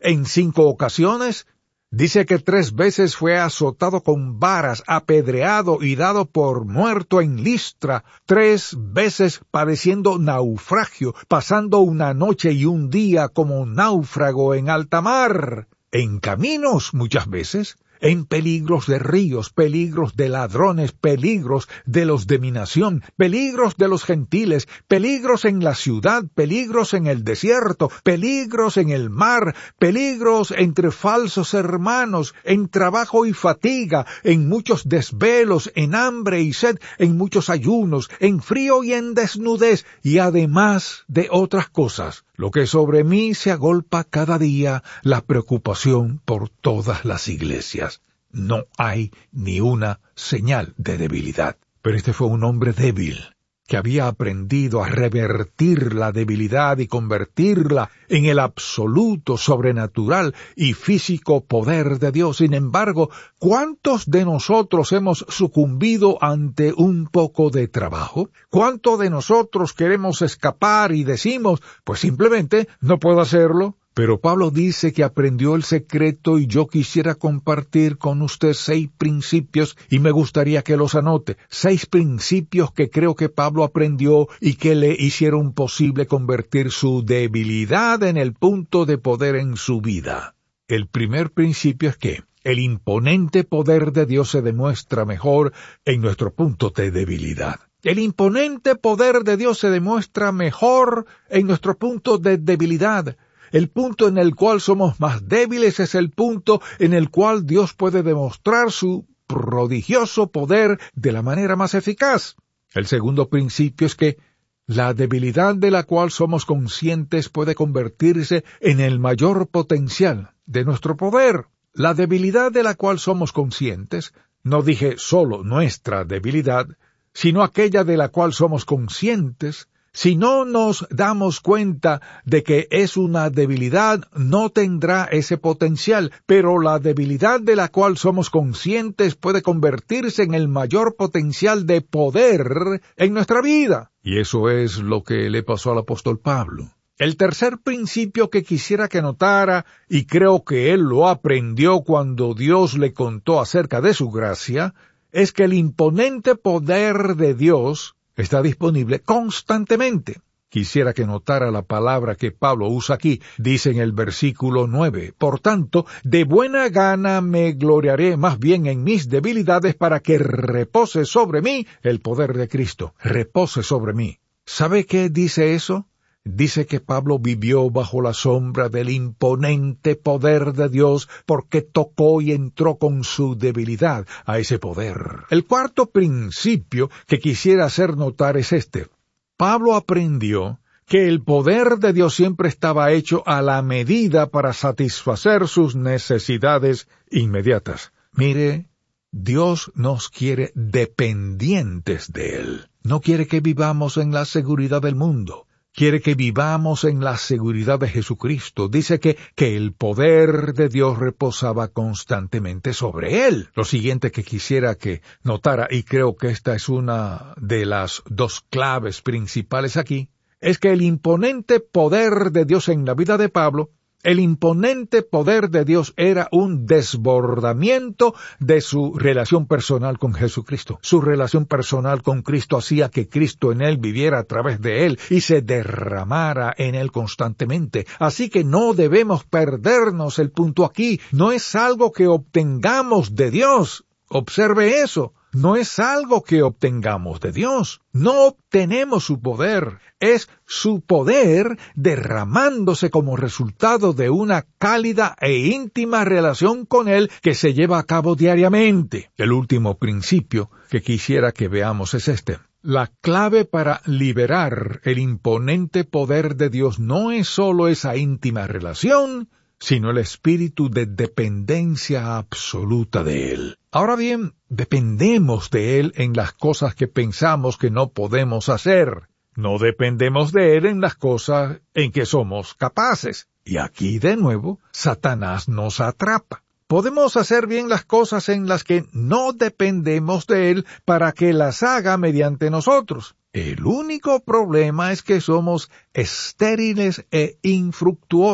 en 5 ocasiones. Dice que 3 veces fue azotado con varas, apedreado y dado por muerto en Listra, 3 veces padeciendo naufragio, pasando una noche y un día como náufrago en alta mar, en caminos muchas veces, en peligros de ríos, peligros de ladrones, peligros de los de mi nación, peligros de los gentiles, peligros en la ciudad, peligros en el desierto, peligros en el mar, peligros entre falsos hermanos, en trabajo y fatiga, en muchos desvelos, en hambre y sed, en muchos ayunos, en frío y en desnudez, y además de otras cosas. Lo que sobre mí se agolpa cada día, la preocupación por todas las iglesias. No hay ni una señal de debilidad. Pero este fue un hombre débil, que había aprendido a revertir la debilidad y convertirla en el absoluto, sobrenatural y físico poder de Dios. Sin embargo, ¿cuántos de nosotros hemos sucumbido ante un poco de trabajo? ¿Cuántos de nosotros queremos escapar y decimos, pues simplemente no puedo hacerlo? Pero Pablo dice que aprendió el secreto y yo quisiera compartir con usted 6 principios y me gustaría que los anote. 6 principios que creo que Pablo aprendió y que le hicieron posible convertir su debilidad en el punto de poder en su vida. El primer principio es que el imponente poder de Dios se demuestra mejor en nuestro punto de debilidad. El imponente poder de Dios se demuestra mejor en nuestro punto de debilidad. El punto en el cual somos más débiles es el punto en el cual Dios puede demostrar su prodigioso poder de la manera más eficaz. El segundo principio es que la debilidad de la cual somos conscientes puede convertirse en el mayor potencial de nuestro poder. La debilidad de la cual somos conscientes, no dije solo nuestra debilidad, sino aquella de la cual somos conscientes. Si no nos damos cuenta de que es una debilidad, no tendrá ese potencial, pero la debilidad de la cual somos conscientes puede convertirse en el mayor potencial de poder en nuestra vida. Y eso es lo que le pasó al apóstol Pablo. El tercer principio que quisiera que notara, y creo que él lo aprendió cuando Dios le contó acerca de su gracia, es que el imponente poder de Dios está disponible constantemente. Quisiera que notara la palabra que Pablo usa aquí. Dice en el versículo 9, por tanto, de buena gana me gloriaré más bien en mis debilidades para que repose sobre mí el poder de Cristo. Repose sobre mí. ¿Sabe qué dice eso? Dice que Pablo vivió bajo la sombra del imponente poder de Dios porque tocó y entró con su debilidad a ese poder. El cuarto principio que quisiera hacer notar es este. Pablo aprendió que el poder de Dios siempre estaba hecho a la medida para satisfacer sus necesidades inmediatas. Mire, Dios nos quiere dependientes de Él. No quiere que vivamos en la seguridad del mundo. Quiere que vivamos en la seguridad de Jesucristo. Dice que el poder de Dios reposaba constantemente sobre él. Lo siguiente que quisiera que notara, y creo que esta es una de las 2 claves principales aquí, es que el imponente poder de Dios en la vida de Pablo, el imponente poder de Dios era un desbordamiento de su relación personal con Jesucristo. Su relación personal con Cristo hacía que Cristo en él viviera a través de él y se derramara en él constantemente. Así que no debemos perdernos el punto aquí. No es algo que obtengamos de Dios. Observe eso. No es algo que obtengamos de Dios. No obtenemos su poder. Es su poder derramándose como resultado de una cálida e íntima relación con Él que se lleva a cabo diariamente. El último principio que quisiera que veamos es este. La clave para liberar el imponente poder de Dios no es solo esa íntima relación, sino el espíritu de dependencia absoluta de Él. Ahora bien, dependemos de Él en las cosas que pensamos que no podemos hacer. No dependemos de Él en las cosas en que somos capaces. Y aquí, de nuevo, Satanás nos atrapa. Podemos hacer bien las cosas en las que no dependemos de Él para que las haga mediante nosotros. El único problema es que somos estériles e infructuosos.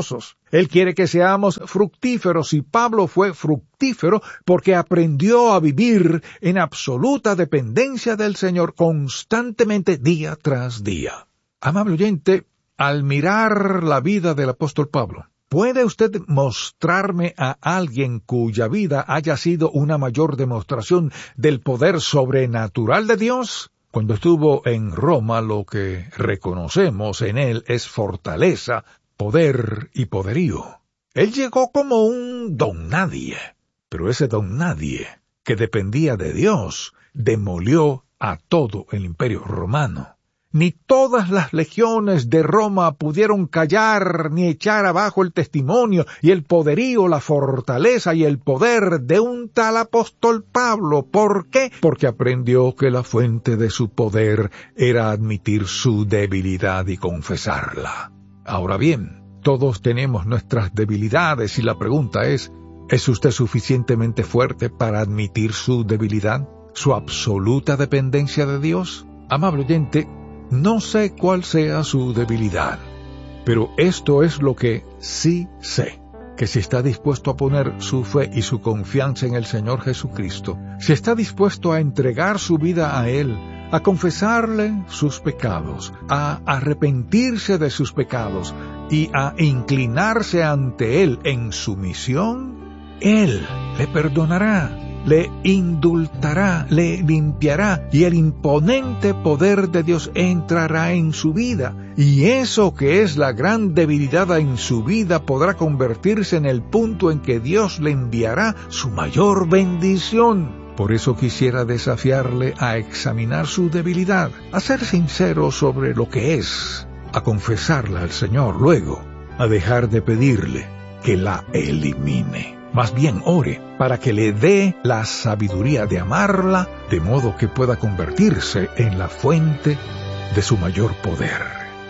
Él quiere que seamos fructíferos, y Pablo fue fructífero porque aprendió a vivir en absoluta dependencia del Señor constantemente día tras día. Amable oyente, al mirar la vida del apóstol Pablo, ¿puede usted mostrarme a alguien cuya vida haya sido una mayor demostración del poder sobrenatural de Dios? Cuando estuvo en Roma, lo que reconocemos en él es fortaleza, poder y poderío. Él llegó como un don nadie, pero ese don nadie, que dependía de Dios, demolió a todo el imperio romano. Ni todas las legiones de Roma pudieron callar ni echar abajo el testimonio y el poderío, la fortaleza y el poder de un tal apóstol Pablo. ¿Por qué? Porque aprendió que la fuente de su poder era admitir su debilidad y confesarla. Ahora bien, todos tenemos nuestras debilidades y la pregunta ¿es usted suficientemente fuerte para admitir su debilidad, su absoluta dependencia de Dios? Amable oyente, no sé cuál sea su debilidad, pero esto es lo que sí sé, que si está dispuesto a poner su fe y su confianza en el Señor Jesucristo, si está dispuesto a entregar su vida a Él, a confesarle sus pecados, a arrepentirse de sus pecados y a inclinarse ante Él en sumisión, Él le perdonará, le indultará, le limpiará, y el imponente poder de Dios entrará en su vida. Y eso que es la gran debilidad en su vida podrá convertirse en el punto en que Dios le enviará su mayor bendición. Por eso quisiera desafiarle a examinar su debilidad, a ser sincero sobre lo que es, a confesarla al Señor, luego a dejar de pedirle que la elimine. Más bien ore para que le dé la sabiduría de amarla, de modo que pueda convertirse en la fuente de su mayor poder.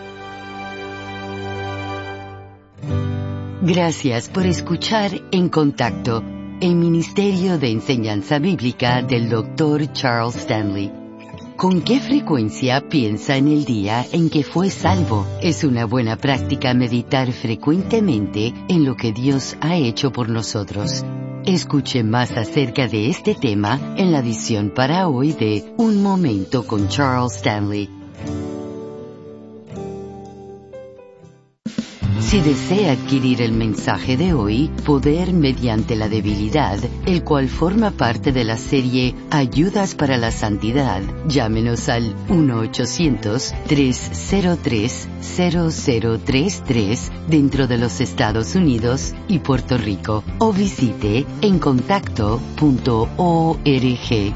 Gracias por escuchar En Contacto, el Ministerio de Enseñanza Bíblica del Dr. Charles Stanley. ¿Con qué frecuencia piensa en el día en que fue salvo? Es una buena práctica meditar frecuentemente en lo que Dios ha hecho por nosotros. Escuche más acerca de este tema en la edición para hoy de Un Momento con Charles Stanley. Si desea adquirir el mensaje de hoy, Poder mediante la debilidad, el cual forma parte de la serie Ayudas para la Santidad, llámenos al 1-800-303-0033 dentro de los Estados Unidos y Puerto Rico, o visite encontacto.org.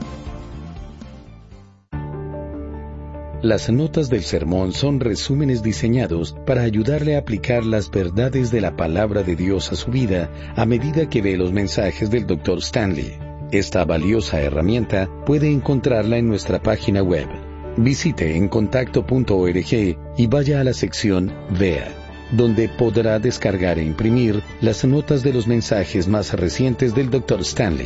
Las notas del sermón son resúmenes diseñados para ayudarle a aplicar las verdades de la palabra de Dios a su vida a medida que ve los mensajes del Dr. Stanley. Esta valiosa herramienta puede encontrarla en nuestra página web. Visite encontacto.org y vaya a la sección Vea, donde podrá descargar e imprimir las notas de los mensajes más recientes del Dr. Stanley.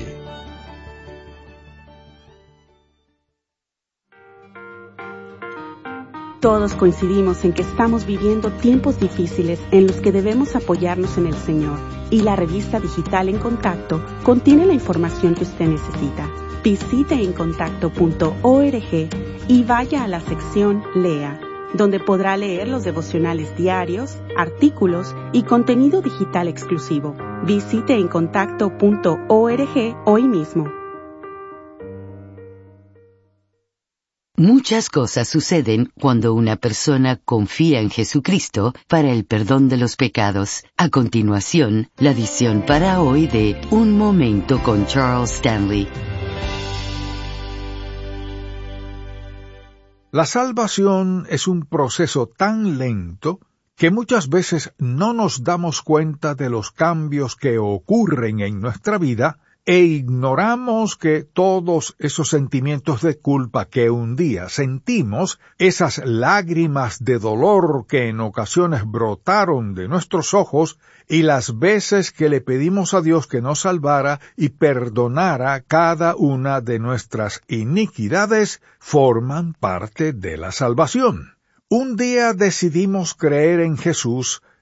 Todos coincidimos en que estamos viviendo tiempos difíciles en los que debemos apoyarnos en el Señor, y la revista digital En Contacto contiene la información que usted necesita. Visite encontacto.org y vaya a la sección Lea, donde podrá leer los devocionales diarios, artículos y contenido digital exclusivo. Visite encontacto.org hoy mismo. Muchas cosas suceden cuando una persona confía en Jesucristo para el perdón de los pecados. A continuación, la edición para hoy de Un Momento con Charles Stanley. La salvación es un proceso tan lento que muchas veces no nos damos cuenta de los cambios que ocurren en nuestra vida e ignoramos que todos esos sentimientos de culpa que un día sentimos, esas lágrimas de dolor que en ocasiones brotaron de nuestros ojos, y las veces que le pedimos a Dios que nos salvara y perdonara cada una de nuestras iniquidades, forman parte de la salvación. Un día decidimos creer en Jesús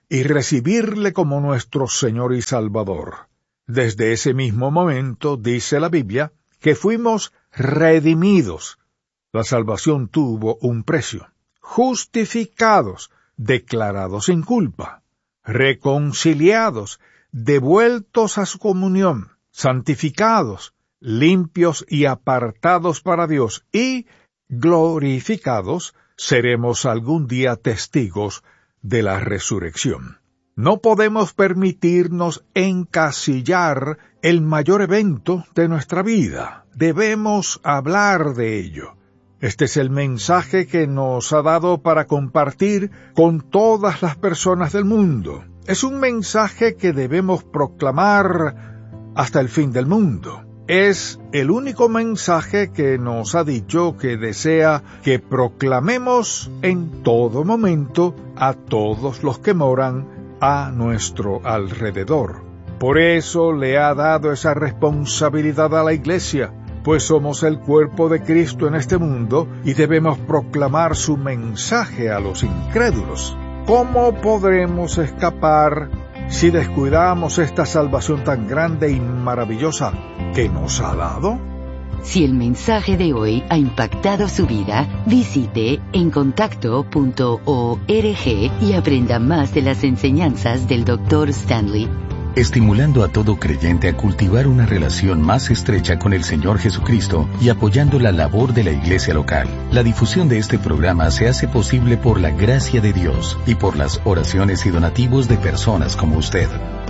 y recibirle como nuestro Señor y Salvador. Desde ese mismo momento, dice la Biblia, que fuimos redimidos. La salvación tuvo un precio. Justificados, declarados sin culpa, reconciliados, devueltos a su comunión, santificados, limpios y apartados para Dios, y glorificados, seremos algún día testigos de la resurrección. No podemos permitirnos encasillar el mayor evento de nuestra vida. Debemos hablar de ello. Este es el mensaje que nos ha dado para compartir con todas las personas del mundo. Es un mensaje que debemos proclamar hasta el fin del mundo. Es el único mensaje que nos ha dicho que desea que proclamemos en todo momento a todos los que moran a nuestro alrededor. Por eso le ha dado esa responsabilidad a la Iglesia, pues somos el cuerpo de Cristo en este mundo y debemos proclamar su mensaje a los incrédulos. ¿Cómo podremos escapar si descuidamos esta salvación tan grande y maravillosa que nos ha dado? Si el mensaje de hoy ha impactado su vida, visite encontacto.org y aprenda más de las enseñanzas del Dr. Stanley. Estimulando a todo creyente a cultivar una relación más estrecha con el Señor Jesucristo y apoyando la labor de la iglesia local. La difusión de este programa se hace posible por la gracia de Dios y por las oraciones y donativos de personas como usted.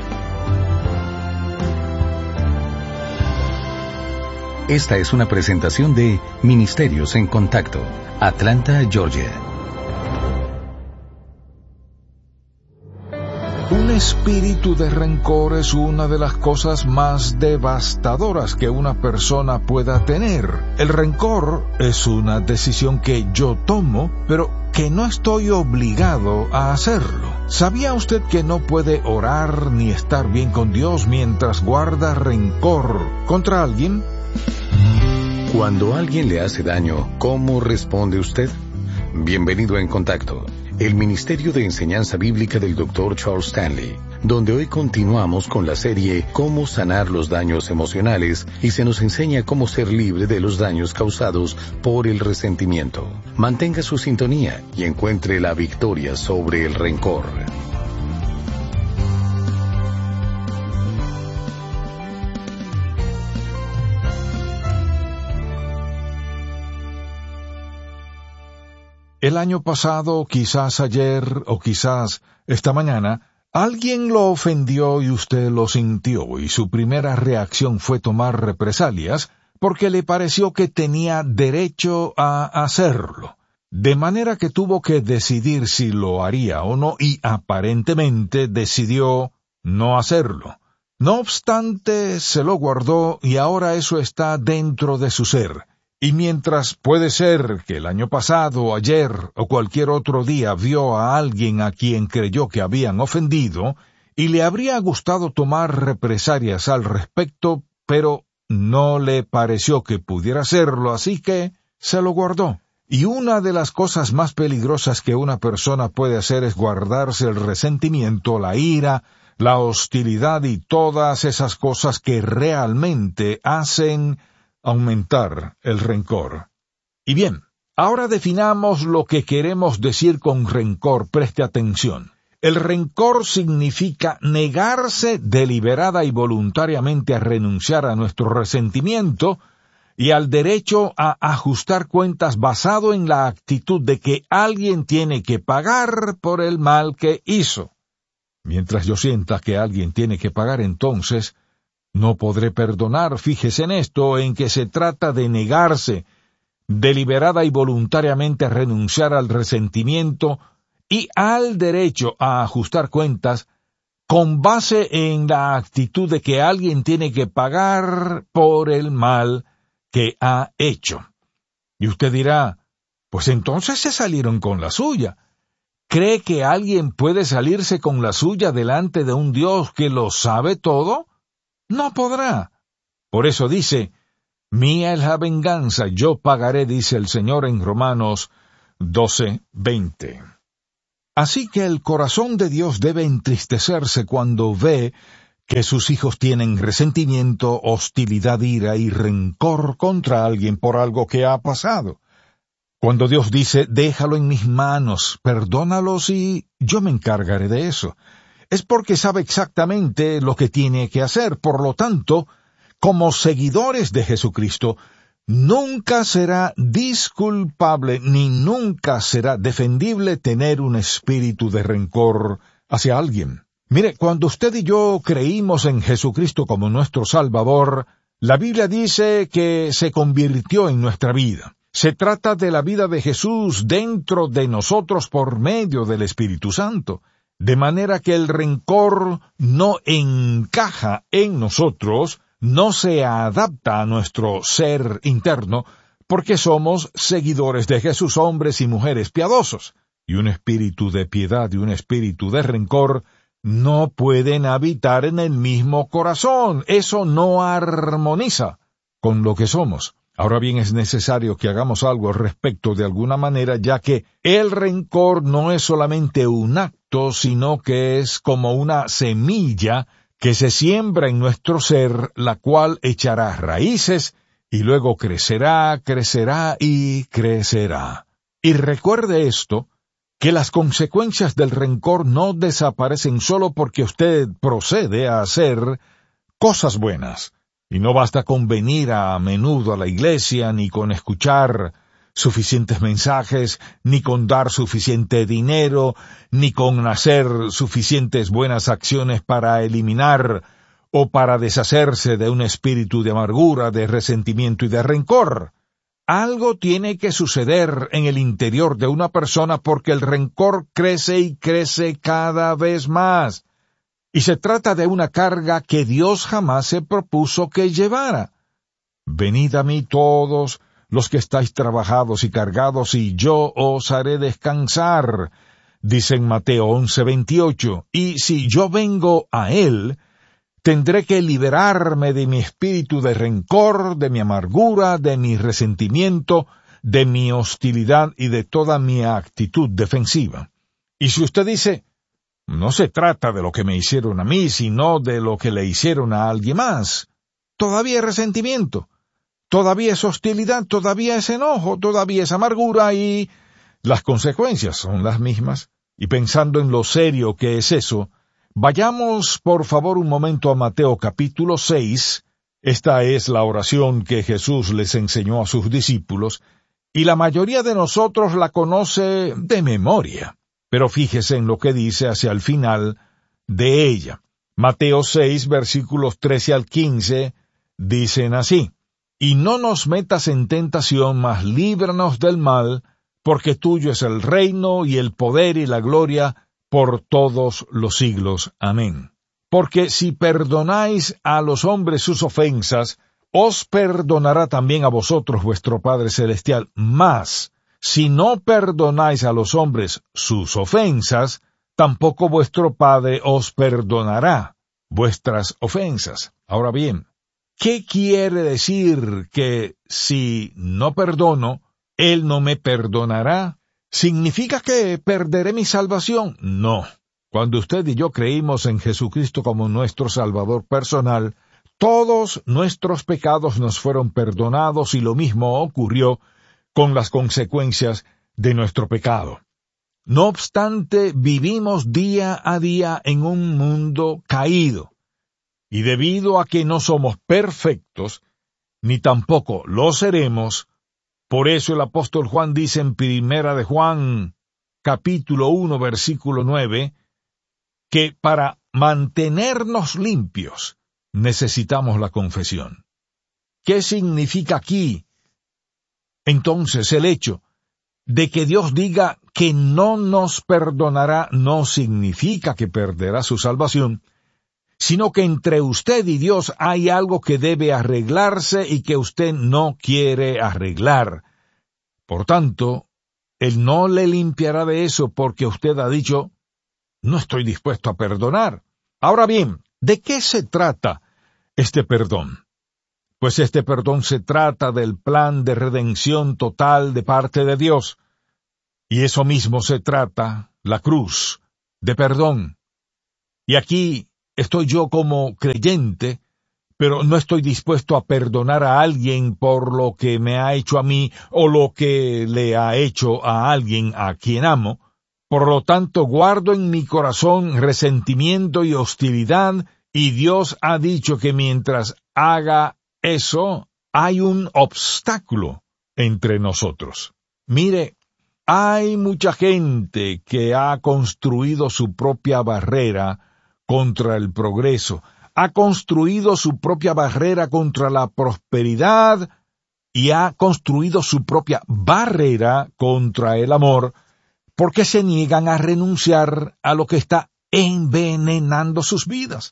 Esta es una presentación de Ministerios en Contacto, Atlanta, Georgia. Un espíritu de rencor es una de las cosas más devastadoras que una persona pueda tener. El rencor es una decisión que yo tomo, pero que no estoy obligado a hacerlo. ¿Sabía usted que no puede orar ni estar bien con Dios mientras guarda rencor contra alguien? Cuando alguien le hace daño, ¿cómo responde usted? Bienvenido a En Contacto, el Ministerio de Enseñanza Bíblica del Dr. Charles Stanley, donde hoy continuamos con la serie Cómo sanar los daños emocionales y se nos enseña cómo ser libre de los daños causados por el resentimiento. Mantenga su sintonía y encuentre la victoria sobre el rencor. El año pasado, quizás ayer o quizás esta mañana, alguien lo ofendió y usted lo sintió, y su primera reacción fue tomar represalias porque le pareció que tenía derecho a hacerlo. De manera que tuvo que decidir si lo haría o no, y aparentemente decidió no hacerlo. No obstante, se lo guardó y ahora eso está dentro de su ser. Y mientras puede ser que el año pasado, ayer o cualquier otro día vio a alguien a quien creyó que habían ofendido y le habría gustado tomar represalias al respecto, pero no le pareció que pudiera hacerlo, así que se lo guardó. Y una de las cosas más peligrosas que una persona puede hacer es guardarse el resentimiento, la ira, la hostilidad y todas esas cosas que realmente hacen aumentar el rencor. Y bien, ahora definamos lo que queremos decir con rencor. Preste atención. El rencor significa negarse deliberada y voluntariamente a renunciar a nuestro resentimiento y al derecho a ajustar cuentas basado en la actitud de que alguien tiene que pagar por el mal que hizo. Mientras yo sienta que alguien tiene que pagar, entonces no podré perdonar. Fíjese en esto, en que se trata de negarse deliberada y voluntariamente a renunciar al resentimiento y al derecho a ajustar cuentas con base en la actitud de que alguien tiene que pagar por el mal que ha hecho. Y usted dirá, pues entonces se salieron con la suya. ¿Cree que alguien puede salirse con la suya delante de un Dios que lo sabe todo? No podrá. Por eso dice, mía es la venganza, yo pagaré, dice el Señor en Romanos 12:20. Así que el corazón de Dios debe entristecerse cuando ve que sus hijos tienen resentimiento, hostilidad, ira y rencor contra alguien por algo que ha pasado. Cuando Dios dice, déjalo en mis manos, perdónalos y yo me encargaré de eso, es porque sabe exactamente lo que tiene que hacer. Por lo tanto, como seguidores de Jesucristo, nunca será disculpable ni nunca será defendible tener un espíritu de rencor hacia alguien. Mire, cuando usted y yo creímos en Jesucristo como nuestro Salvador, la Biblia dice que se convirtió en nuestra vida. Se trata de la vida de Jesús dentro de nosotros por medio del Espíritu Santo, de manera que el rencor no encaja en nosotros, no se adapta a nuestro ser interno, porque somos seguidores de Jesús, hombres y mujeres piadosos, y un espíritu de piedad y un espíritu de rencor no pueden habitar en el mismo corazón. Eso no armoniza con lo que somos. Ahora bien, es necesario que hagamos algo al respecto de alguna manera, ya que el rencor no es solamente un acto, sino que es como una semilla que se siembra en nuestro ser, la cual echará raíces y luego crecerá, crecerá y crecerá. Y recuerde esto, que las consecuencias del rencor no desaparecen solo porque usted procede a hacer cosas buenas. Y no basta con venir a menudo a la iglesia, ni con escuchar suficientes mensajes, ni con dar suficiente dinero, ni con hacer suficientes buenas acciones para eliminar o para deshacerse de un espíritu de amargura, de resentimiento y de rencor. Algo tiene que suceder en el interior de una persona porque el rencor crece y crece cada vez más. Y se trata de una carga que Dios jamás se propuso que llevara. Venid a mí todos los que estáis trabajados y cargados, y yo os haré descansar, dice en Mateo 11:28. Y si yo vengo a Él, tendré que liberarme de mi espíritu de rencor, de mi amargura, de mi resentimiento, de mi hostilidad y de toda mi actitud defensiva. Y si usted dice, no se trata de lo que me hicieron a mí, sino de lo que le hicieron a alguien más, todavía es resentimiento, todavía es hostilidad, todavía es enojo, todavía es amargura y las consecuencias son las mismas. Y pensando en lo serio que es eso, vayamos por favor un momento a Mateo capítulo 6. Esta es la oración que Jesús les enseñó a sus discípulos, y la mayoría de nosotros la conoce de memoria. Pero fíjese en lo que dice hacia el final de ella. Mateo 6, versículos 13 al 15, dicen así: Y no nos metas en tentación, mas líbranos del mal, porque tuyo es el reino y el poder y la gloria por todos los siglos. Amén. Porque si perdonáis a los hombres sus ofensas, os perdonará también a vosotros vuestro Padre Celestial. Mas, si no perdonáis a los hombres sus ofensas, tampoco vuestro Padre os perdonará vuestras ofensas. Ahora bien, ¿qué quiere decir que si no perdono, Él no me perdonará? ¿Significa que perderé mi salvación? No. Cuando usted y yo creímos en Jesucristo como nuestro Salvador personal, todos nuestros pecados nos fueron perdonados y lo mismo ocurrió con las consecuencias de nuestro pecado. No obstante, vivimos día a día en un mundo caído, y debido a que no somos perfectos, ni tampoco lo seremos, por eso el apóstol Juan dice en Primera de Juan, capítulo 1, versículo 9, que para mantenernos limpios necesitamos la confesión. ¿Qué significa aquí entonces el hecho de que Dios diga que no nos perdonará? No significa que perderá su salvación, sino que entre usted y Dios hay algo que debe arreglarse y que usted no quiere arreglar. Por tanto, Él no le limpiará de eso porque usted ha dicho, no estoy dispuesto a perdonar. Ahora bien, ¿de qué se trata este perdón? Pues este perdón se trata del plan de redención total de parte de Dios. Y eso mismo se trata la cruz, de perdón. Y aquí estoy yo como creyente, pero no estoy dispuesto a perdonar a alguien por lo que me ha hecho a mí o lo que le ha hecho a alguien a quien amo. Por lo tanto, guardo en mi corazón resentimiento y hostilidad, y Dios ha dicho que mientras haga eso, hay un obstáculo entre nosotros. Mire, hay mucha gente que ha construido su propia barrera contra el progreso, ha construido su propia barrera contra la prosperidad y ha construido su propia barrera contra el amor, porque se niegan a renunciar a lo que está envenenando sus vidas.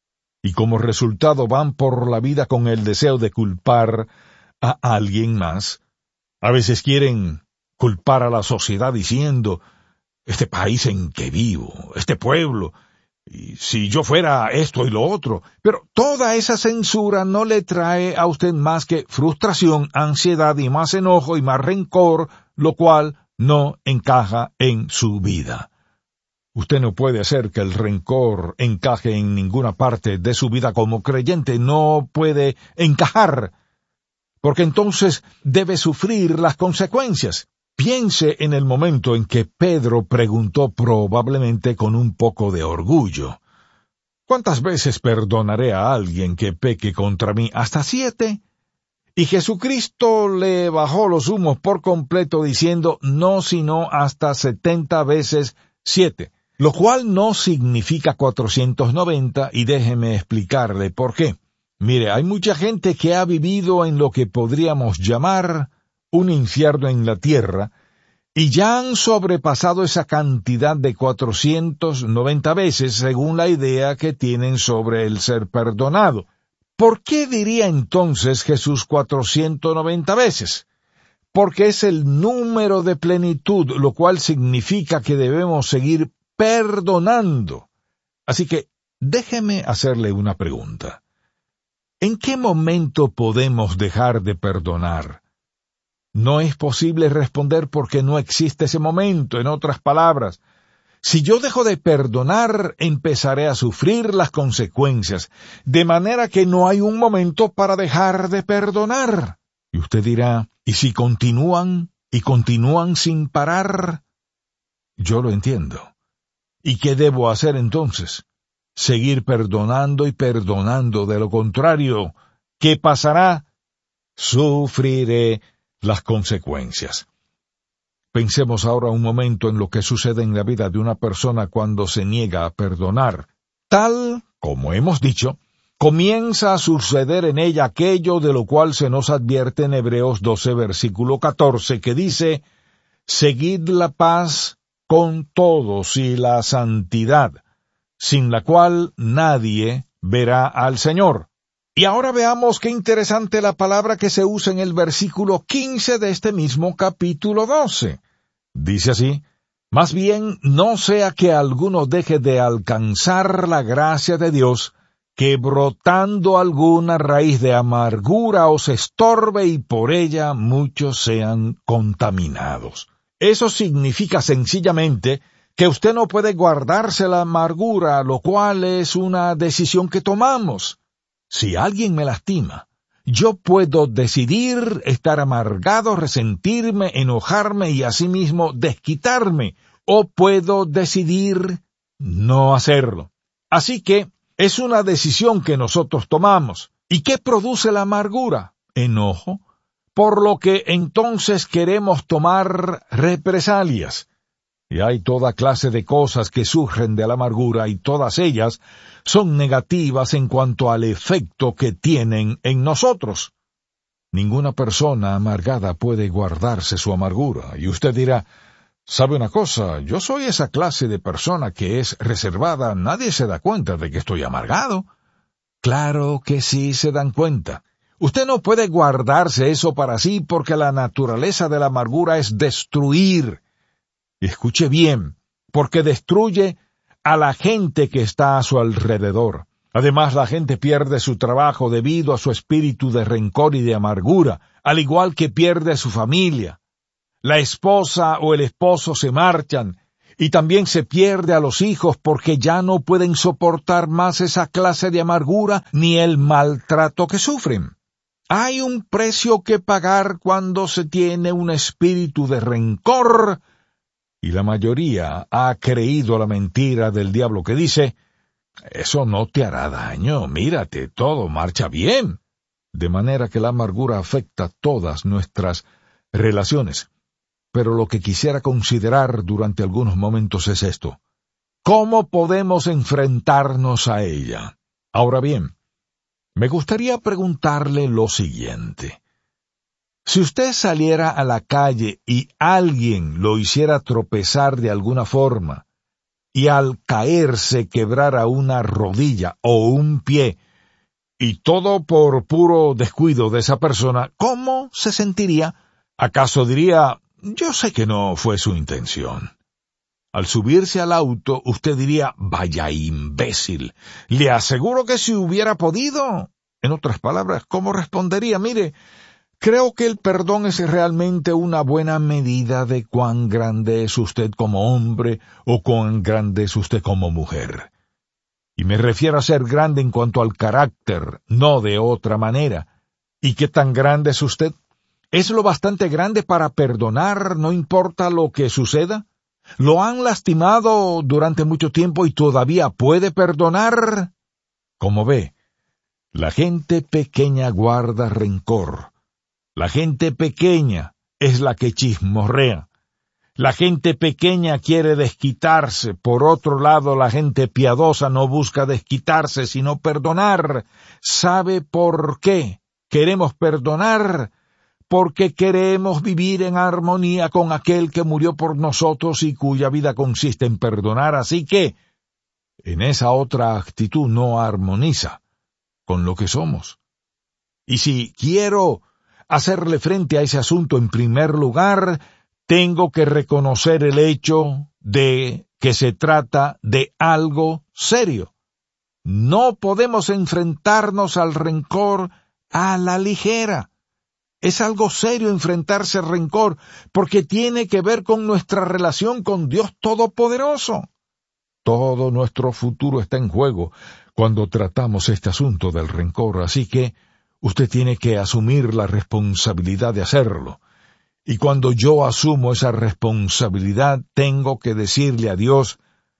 Y como resultado van por la vida con el deseo de culpar a alguien más. A veces quieren culpar a la sociedad diciendo, este país en que vivo, este pueblo, y si yo fuera esto y lo otro. Pero toda esa censura no le trae a usted más que frustración, ansiedad y más enojo y más rencor, lo cual no encaja en su vida. Usted no puede hacer que el rencor encaje en ninguna parte de su vida como creyente, no puede encajar, porque entonces debe sufrir las consecuencias. Piense en el momento en que Pedro preguntó probablemente con un poco de orgullo, ¿cuántas veces perdonaré a alguien que peque contra mí? ¿Hasta 7? Y Jesucristo le bajó los humos por completo diciendo, no sino hasta 70 veces 7, lo cual no significa 490, y déjeme explicarle por qué. Mire, hay mucha gente que ha vivido en lo que podríamos llamar un infierno en la tierra, y ya han sobrepasado esa cantidad de 490 veces según la idea que tienen sobre el ser perdonado. ¿Por qué diría entonces Jesús 490 veces? Porque es el número de plenitud, lo cual significa que debemos seguir perdonando. Así que déjeme hacerle una pregunta. ¿En qué momento podemos dejar de perdonar? No es posible responder porque no existe ese momento. En otras palabras, si yo dejo de perdonar, empezaré a sufrir las consecuencias, de manera que no hay un momento para dejar de perdonar. Y usted dirá, ¿y si continúan y continúan sin parar? Yo lo entiendo. ¿Y qué debo hacer entonces? Seguir perdonando y perdonando. De lo contrario, ¿qué pasará? Sufriré las consecuencias. Pensemos ahora un momento en lo que sucede en la vida de una persona cuando se niega a perdonar. Tal, como hemos dicho, comienza a suceder en ella aquello de lo cual se nos advierte en Hebreos 12, versículo 14, que dice, «Seguid la paz con todos y la santidad, sin la cual nadie verá al Señor». Y ahora veamos qué interesante la palabra que se usa en el versículo 15 de este mismo capítulo 12. Dice así, «Más bien no sea que alguno deje de alcanzar la gracia de Dios, que brotando alguna raíz de amargura os estorbe y por ella muchos sean contaminados». Eso significa sencillamente que usted no puede guardarse la amargura, lo cual es una decisión que tomamos. Si alguien me lastima, yo puedo decidir estar amargado, resentirme, enojarme y asimismo desquitarme, o puedo decidir no hacerlo. Así que es una decisión que nosotros tomamos. ¿Y qué produce la amargura? Enojo, por lo que entonces queremos tomar represalias. Y hay toda clase de cosas que surgen de la amargura y todas ellas son negativas en cuanto al efecto que tienen en nosotros. Ninguna persona amargada puede guardarse su amargura. Y usted dirá, ¿sabe una cosa? Yo soy esa clase de persona que es reservada. Nadie se da cuenta de que estoy amargado. Claro que sí se dan cuenta. Usted no puede guardarse eso para sí porque la naturaleza de la amargura es destruir. Escuche bien, porque destruye a la gente que está a su alrededor. Además, la gente pierde su trabajo debido a su espíritu de rencor y de amargura, al igual que pierde su familia. La esposa o el esposo se marchan, y también se pierde a los hijos porque ya no pueden soportar más esa clase de amargura ni el maltrato que sufren. Hay un precio que pagar cuando se tiene un espíritu de rencor, y la mayoría ha creído la mentira del diablo que dice: eso no te hará daño, mírate, todo marcha bien. De manera que la amargura afecta todas nuestras relaciones. Pero lo que quisiera considerar durante algunos momentos es esto: ¿cómo podemos enfrentarnos a ella? Ahora bien, me gustaría preguntarle lo siguiente. Si usted saliera a la calle y alguien lo hiciera tropezar de alguna forma, y al caerse quebrara una rodilla o un pie, y todo por puro descuido de esa persona, ¿cómo se sentiría? ¿Acaso diría: yo sé que no fue su intención? Al subirse al auto, usted diría: vaya imbécil, le aseguro que si hubiera podido. En otras palabras, ¿cómo respondería? Mire, creo que el perdón es realmente una buena medida de cuán grande es usted como hombre o cuán grande es usted como mujer. Y me refiero a ser grande en cuanto al carácter, no de otra manera. ¿Y qué tan grande es usted? ¿Es lo bastante grande para perdonar, no importa lo que suceda? ¿Lo han lastimado durante mucho tiempo y todavía puede perdonar? Como ve, la gente pequeña guarda rencor. La gente pequeña es la que chismorrea. La gente pequeña quiere desquitarse. Por otro lado, la gente piadosa no busca desquitarse, sino perdonar. ¿Sabe por qué queremos perdonar? Porque queremos vivir en armonía con aquel que murió por nosotros y cuya vida consiste en perdonar. Así que, en esa otra actitud no armoniza con lo que somos. Y si quiero hacerle frente a ese asunto, en primer lugar, tengo que reconocer el hecho de que se trata de algo serio. No podemos enfrentarnos al rencor a la ligera. Es algo serio enfrentarse al rencor, porque tiene que ver con nuestra relación con Dios Todopoderoso. Todo nuestro futuro está en juego cuando tratamos este asunto del rencor, así que usted tiene que asumir la responsabilidad de hacerlo. Y cuando yo asumo esa responsabilidad, tengo que decirle a Dios: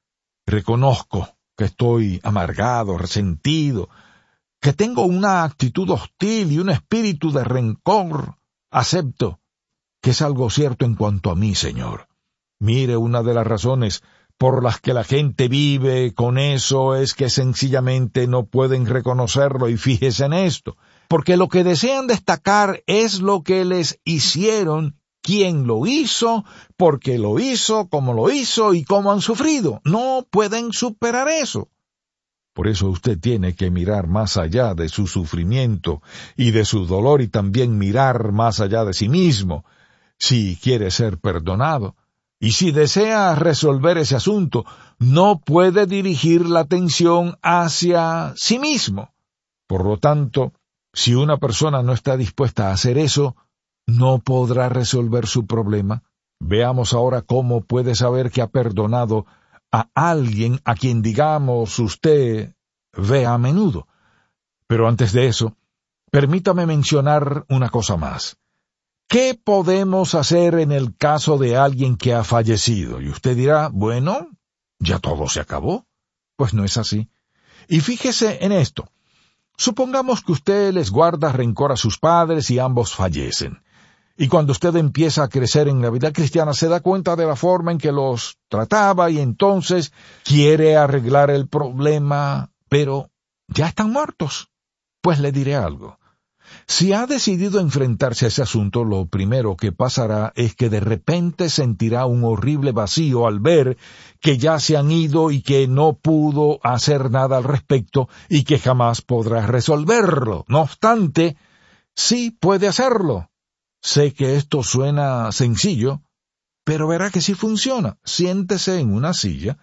reconozco que estoy amargado, resentido, que tengo una actitud hostil y un espíritu de rencor. Acepto que es algo cierto en cuanto a mí, Señor. Mire, una de las razones por las que la gente vive con eso es que sencillamente no pueden reconocerlo, y fíjese en esto, porque lo que desean destacar es lo que les hicieron, quién lo hizo, por qué lo hizo, cómo lo hizo y cómo han sufrido. No pueden superar eso. Por eso usted tiene que mirar más allá de su sufrimiento y de su dolor, y también mirar más allá de sí mismo, si quiere ser perdonado. Y si desea resolver ese asunto, no puede dirigir la atención hacia sí mismo. Por lo tanto, si una persona no está dispuesta a hacer eso, no podrá resolver su problema. Veamos ahora cómo puede saber que ha perdonado a alguien a quien, digamos, usted ve a menudo. Pero antes de eso, permítame mencionar una cosa más. ¿Qué podemos hacer en el caso de alguien que ha fallecido? Y usted dirá: bueno, ya todo se acabó. Pues no es así. Y fíjese en esto. Supongamos que usted les guarda rencor a sus padres y ambos fallecen. Y cuando usted empieza a crecer en la vida cristiana, se da cuenta de la forma en que los trataba y entonces quiere arreglar el problema, pero ya están muertos. Pues le diré algo. Si ha decidido enfrentarse a ese asunto, lo primero que pasará es que de repente sentirá un horrible vacío al ver que ya se han ido y que no pudo hacer nada al respecto y que jamás podrá resolverlo. No obstante, sí puede hacerlo. Sé que esto suena sencillo, pero verá que sí funciona. Siéntese en una silla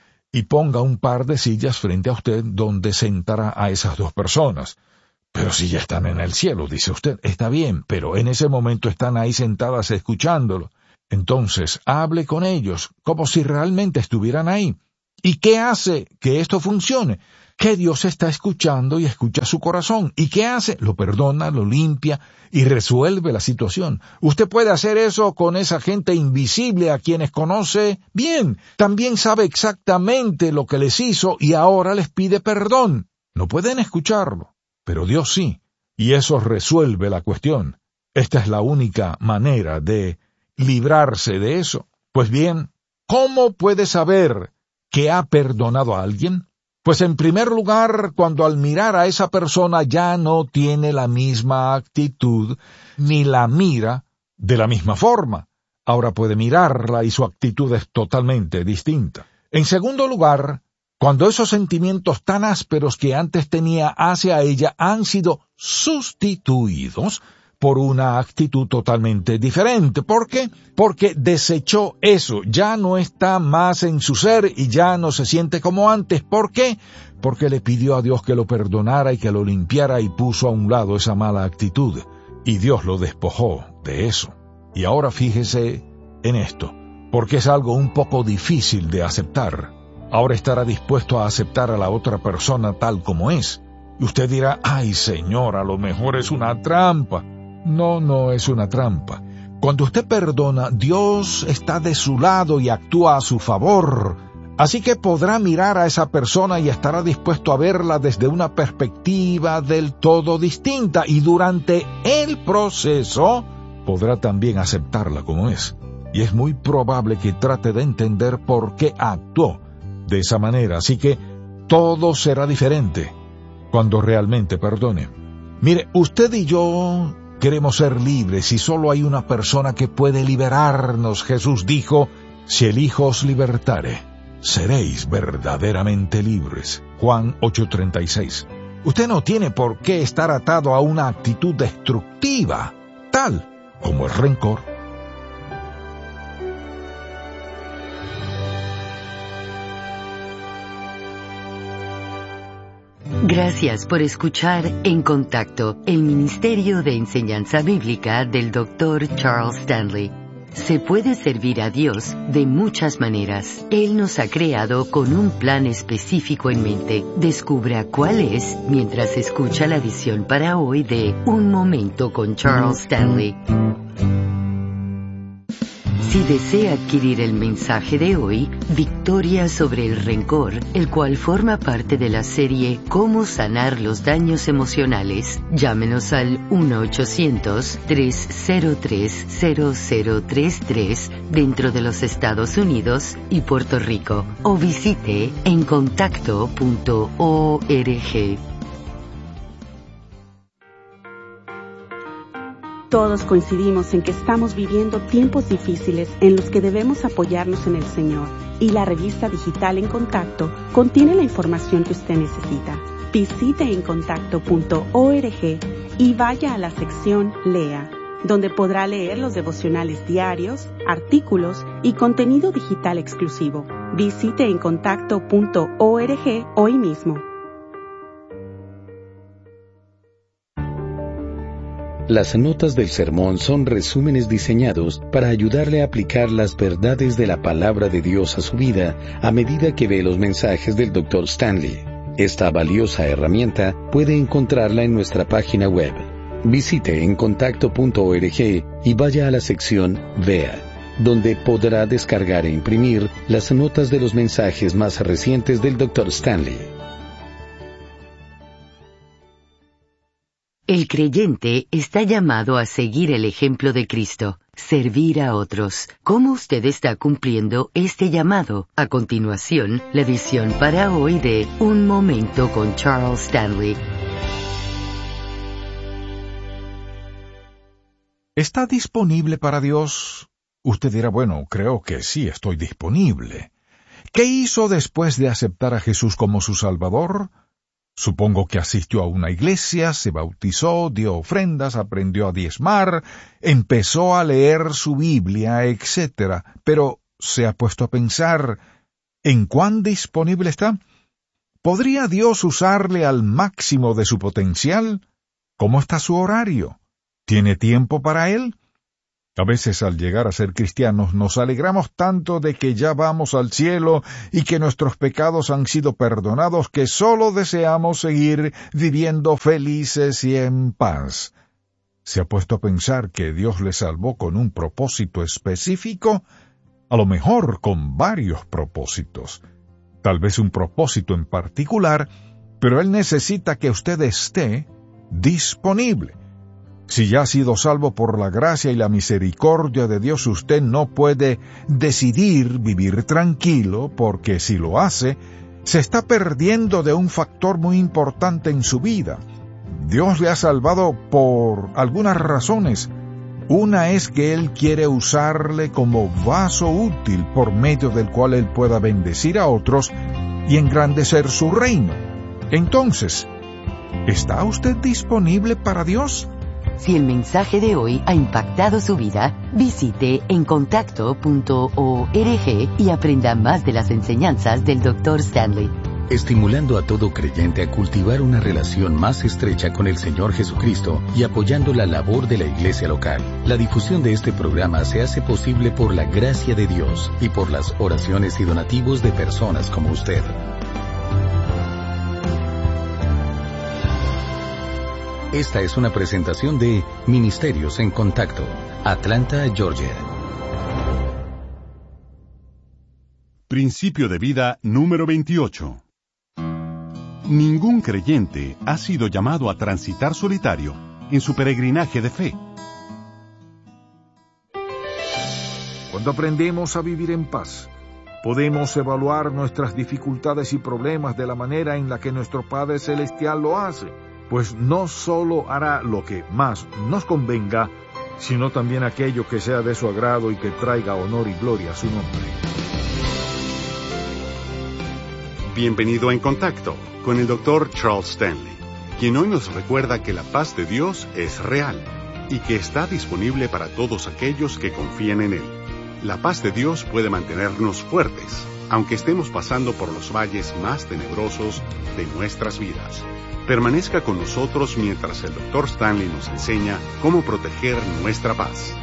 y ponga un par de sillas frente a usted donde sentará a esas dos personas. Pero si ya están en el cielo, dice usted, está bien, pero en ese momento están ahí sentadas escuchándolo. Entonces, hable con ellos como si realmente estuvieran ahí. ¿Y qué hace que esto funcione? Que Dios está escuchando y escucha su corazón. ¿Y qué hace? Lo perdona, lo limpia y resuelve la situación. Usted puede hacer eso con esa gente invisible a quienes conoce bien. También sabe exactamente lo que les hizo y ahora les pide perdón. No pueden escucharlo, pero Dios sí. Y eso resuelve la cuestión. Esta es la única manera de librarse de eso. Pues bien, ¿cómo puede saber que ha perdonado a alguien? Pues en primer lugar, cuando al mirar a esa persona ya no tiene la misma actitud, ni la mira de la misma forma. Ahora puede mirarla y su actitud es totalmente distinta. En segundo lugar, cuando esos sentimientos tan ásperos que antes tenía hacia ella han sido sustituidos por una actitud totalmente diferente. ¿Por qué? Porque desechó eso, ya no está más en su ser y ya no se siente como antes. ¿Por qué? Porque le pidió a Dios que lo perdonara y que lo limpiara y puso a un lado esa mala actitud. Y Dios lo despojó de eso. Y ahora fíjese en esto, porque es algo un poco difícil de aceptar. Ahora estará dispuesto a aceptar a la otra persona tal como es. Y usted dirá, ay Señor, a lo mejor es una trampa. No es una trampa. Cuando usted perdona, Dios está de su lado y actúa a su favor. Así que podrá mirar a esa persona y estará dispuesto a verla desde una perspectiva del todo distinta. Y durante el proceso, podrá también aceptarla como es. Y es muy probable que trate de entender por qué actuó de esa manera. Así que todo será diferente cuando realmente perdone. Mire, usted y yo queremos ser libres y solo hay una persona que puede liberarnos. Jesús dijo, si el Hijo os libertare, seréis verdaderamente libres. Juan 8:36. Usted no tiene por qué estar atado a una actitud destructiva, tal como el rencor. Gracias por escuchar En Contacto, el Ministerio de Enseñanza Bíblica del Dr. Charles Stanley. Se puede servir a Dios de muchas maneras. Él nos ha creado con un plan específico en mente. Descubra cuál es mientras escucha la edición para hoy de Un Momento con Charles Stanley. Si desea adquirir el mensaje de hoy, Victoria sobre el rencor, el cual forma parte de la serie Cómo sanar los daños emocionales, llámenos al 1-800-303-0033 dentro de los Estados Unidos y Puerto Rico, o visite encontacto.org. Todos coincidimos en que estamos viviendo tiempos difíciles en los que debemos apoyarnos en el Señor, y la revista digital En Contacto contiene la información que usted necesita. Visite encontacto.org y vaya a la sección Lea, donde podrá leer los devocionales diarios, artículos y contenido digital exclusivo. Visite encontacto.org hoy mismo. Las notas del sermón son resúmenes diseñados para ayudarle a aplicar las verdades de la palabra de Dios a su vida a medida que ve los mensajes del Dr. Stanley. Esta valiosa herramienta puede encontrarla en nuestra página web. Visite encontacto.org y vaya a la sección Vea, donde podrá descargar e imprimir las notas de los mensajes más recientes del Dr. Stanley. El creyente está llamado a seguir el ejemplo de Cristo, servir a otros. ¿Cómo usted está cumpliendo este llamado? A continuación, la edición para hoy de Un Momento con Charles Stanley. ¿Está disponible para Dios? Usted dirá, bueno, creo que sí, estoy disponible. ¿Qué hizo después de aceptar a Jesús como su Salvador? Supongo que asistió a una iglesia, se bautizó, dio ofrendas, aprendió a diezmar, empezó a leer su Biblia, etc. Pero, ¿se ha puesto a pensar en cuán disponible está? ¿Podría Dios usarle al máximo de su potencial? ¿Cómo está su horario? ¿Tiene tiempo para él? A veces al llegar a ser cristianos nos alegramos tanto de que ya vamos al cielo y que nuestros pecados han sido perdonados que solo deseamos seguir viviendo felices y en paz. ¿Se ha puesto a pensar que Dios le salvó con un propósito específico? A lo mejor con varios propósitos. Tal vez un propósito en particular, pero Él necesita que usted esté disponible. Si ya ha sido salvo por la gracia y la misericordia de Dios, usted no puede decidir vivir tranquilo, porque si lo hace, se está perdiendo de un factor muy importante en su vida. Dios le ha salvado por algunas razones. Una es que Él quiere usarle como vaso útil por medio del cual Él pueda bendecir a otros y engrandecer su reino. Entonces, ¿está usted disponible para Dios? Si el mensaje de hoy ha impactado su vida, visite encontacto.org y aprenda más de las enseñanzas del Dr. Stanley. Estimulando a todo creyente a cultivar una relación más estrecha con el Señor Jesucristo y apoyando la labor de la iglesia local. La difusión de este programa se hace posible por la gracia de Dios y por las oraciones y donativos de personas como usted. Esta es una presentación de Ministerios en Contacto, Atlanta, Georgia. Principio de vida número 28. Ningún creyente ha sido llamado a transitar solitario en su peregrinaje de fe. Cuando aprendemos a vivir en paz, podemos evaluar nuestras dificultades y problemas de la manera en la que nuestro Padre Celestial lo hace, pues no solo hará lo que más nos convenga, sino también aquello que sea de su agrado y que traiga honor y gloria a su nombre. Bienvenido a En Contacto con el Dr. Charles Stanley, quien hoy nos recuerda que la paz de Dios es real y que está disponible para todos aquellos que confían en Él. La paz de Dios puede mantenernos fuertes, aunque estemos pasando por los valles más tenebrosos de nuestras vidas. Permanezca con nosotros mientras el Dr. Stanley nos enseña cómo proteger nuestra paz.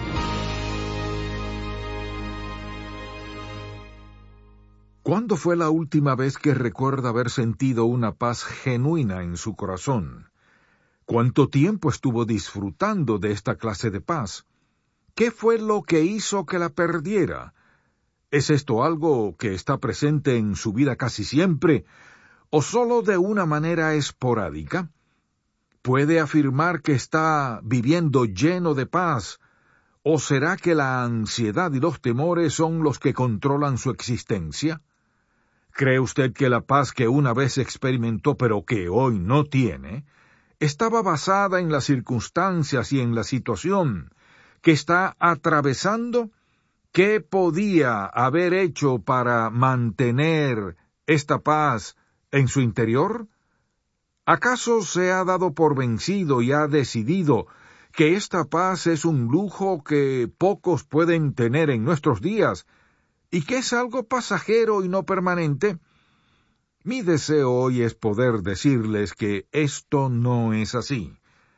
¿Cuándo fue la última vez que recuerda haber sentido una paz genuina en su corazón? ¿Cuánto tiempo estuvo disfrutando de esta clase de paz? ¿Qué fue lo que hizo que la perdiera? ¿Es esto algo que está presente en su vida casi siempre, o solo de una manera esporádica? ¿Puede afirmar que está viviendo lleno de paz, o será que la ansiedad y los temores son los que controlan su existencia? ¿Cree usted que la paz que una vez experimentó pero que hoy no tiene, estaba basada en las circunstancias y en la situación que está atravesando? ¿Qué podía haber hecho para mantener esta paz en su interior? ¿Acaso se ha dado por vencido y ha decidido que esta paz es un lujo que pocos pueden tener en nuestros días y que es algo pasajero y no permanente? Mi deseo hoy es poder decirles que esto no es así.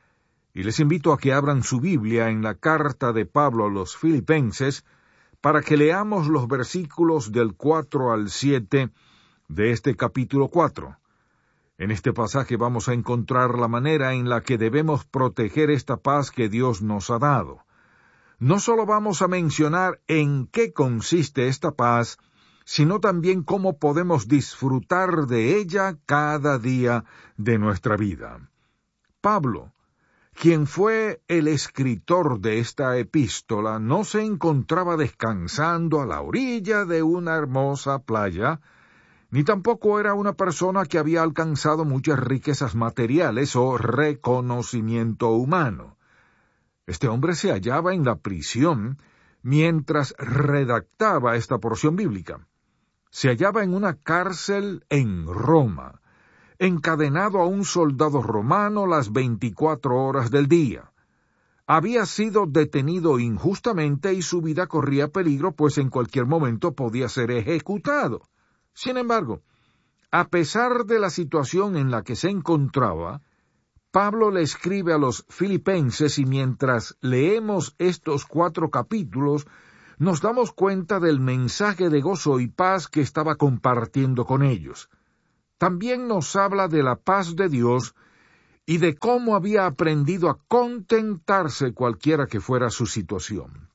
Y les invito a que abran su Biblia en la carta de Pablo a los Filipenses para que leamos los versículos del 4 al 7 de este capítulo 4. En este pasaje vamos a encontrar la manera en la que debemos proteger esta paz que Dios nos ha dado. No solo vamos a mencionar en qué consiste esta paz, sino también cómo podemos disfrutar de ella cada día de nuestra vida. Pablo, quien fue el escritor de esta epístola, no se encontraba descansando a la orilla de una hermosa playa, ni tampoco era una persona que había alcanzado muchas riquezas materiales o reconocimiento humano. Este hombre se hallaba en la prisión mientras redactaba esta porción bíblica. Se hallaba en una cárcel en Roma, encadenado a un soldado romano las 24 horas del día. Había sido detenido injustamente y su vida corría peligro, pues en cualquier momento podía ser ejecutado. Sin embargo, a pesar de la situación en la que se encontraba, Pablo le escribe a los filipenses y mientras leemos estos 4 capítulos, nos damos cuenta del mensaje de gozo y paz que estaba compartiendo con ellos. También nos habla de la paz de Dios y de cómo había aprendido a contentarse cualquiera que fuera su situación.